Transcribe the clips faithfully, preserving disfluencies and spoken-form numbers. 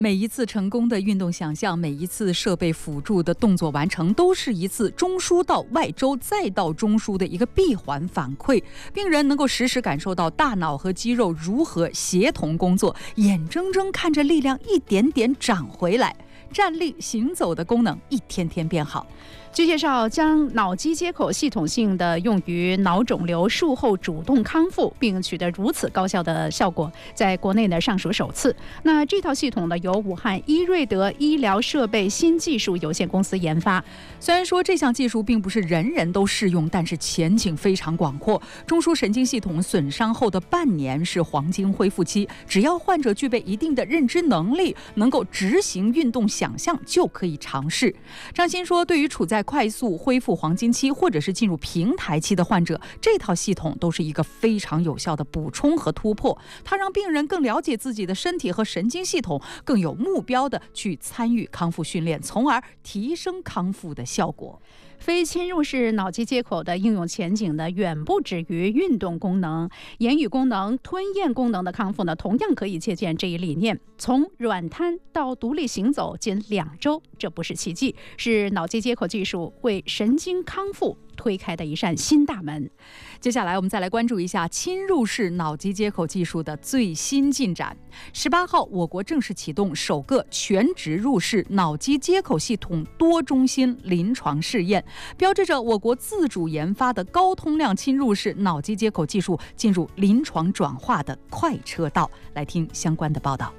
每一次成功的运动想象，每一次设备辅助的动作完成，都是一次中枢到外周再到中枢的一个闭环反馈。病人能够实时感受到大脑和肌肉如何协同工作，眼睁睁看着力量一点点长回来，站立行走的功能一天天变好。 据介绍，将脑机接口系统性的用于脑肿瘤术后主动康复，并取得如此高效的效果，在国内呢尚属首次。那这套系统呢由武汉伊瑞德医疗设备新技术有限公司研发。 虽然说这项技术并不是人人都适用，但是前景非常广阔。中枢神经系统损伤后的半年是黄金恢复期，只要患者具备一定的认知能力，能够执行运动想象，就可以尝试。张鑫说，对于处在快速恢复黄金期或者是进入平台期的患者，这套系统都是一个非常有效的补充和突破。它让病人更了解自己的身体和神经系统，更有目标的去参与康复训练，从而提升康复的效果。 非侵入式脑机接口的应用前景呢，远不止于运动功能、言语功能、吞咽功能的康复呢，同样可以借鉴这一理念。从软瘫到独立行走仅两周，这不是奇迹，是脑机接口技术为神经康复推开的一扇新大门。 接下来我们再来关注一下侵入式脑机接口技术的最新进展。十八号，我国正式启动首个全植入式脑机接口系统多中心临床试验，标志着我国自主研发的高通量侵入式脑机接口技术进入临床转化的快车道。来听相关的报道。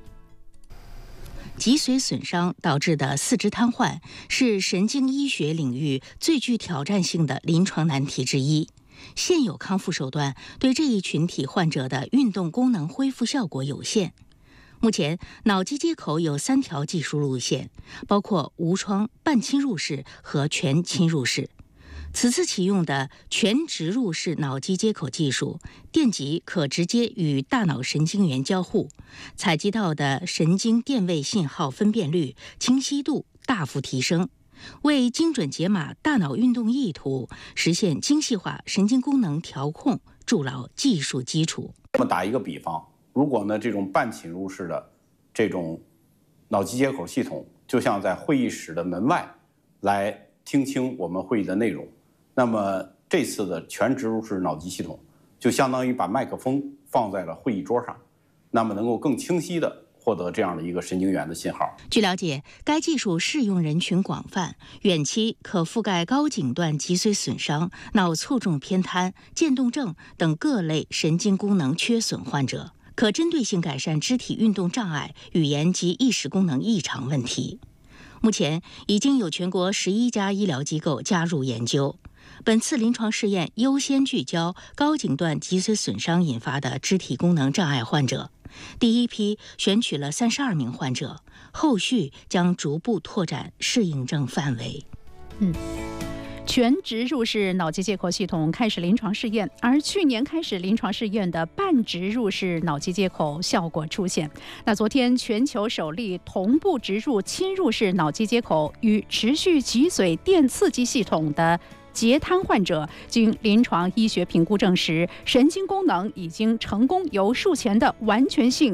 脊髓损伤导致的四肢瘫痪是神经医学领域最具挑战性的临床难题之一。现有康复手段对这一群体患者的运动功能恢复效果有限。目前，脑机接口有三条技术路线，包括无创、半侵入式和全侵入式。此次启用的全植入式脑机接口技术，电极可直接与大脑神经元交互，采集到的神经电位信号分辨率、清晰度大幅提升，为精准解码大脑运动意图、实现精细化神经功能调控筑牢技术基础。 我们打一个比方，如果呢这种半侵入式的这种脑机接口系统，就像在会议室的门外来听清我们会议的内容，那么这次的全植入式脑机系统就相当于把麦克风放在了会议桌上，那么能够更清晰地获得这样的一个神经元的信号。 据了解，该技术适用人群广泛，远期可覆盖高颈段脊髓损伤、脑卒中偏瘫、渐冻症等各类神经功能缺损患者，可针对性改善肢体运动障碍、语言及意识功能异常问题。目前已经有全国十一家医疗机构加入研究。本次临床试验优先聚焦高颈段脊髓损伤引发的肢体功能障碍患者，第一批选取了三十二名患者，后续将逐步拓展适应症范围。 嗯。全植入式脑机接口系统开始临床试验，而去年开始临床试验的半植入式脑机接口效果出现。那昨天全球首例同步植入侵入式脑机接口与持续脊髓电刺激系统的截瘫患者，经临床医学评估证实，神经功能已经成功由术前的完全性